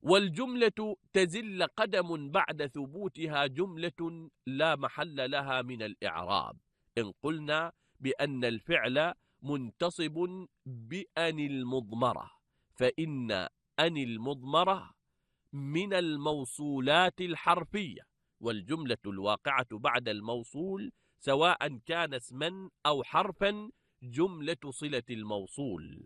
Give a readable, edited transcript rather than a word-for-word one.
والجملة تزل قدم بعد ثبوتها جملة لا محل لها من الإعراب إن قلنا بأن الفعل منتصب بأن المضمرة، فإن أن المضمرة من الموصولات الحرفية، والجملة الواقعة بعد الموصول سواء كان اسما أو حرفا جملة صلة الموصول.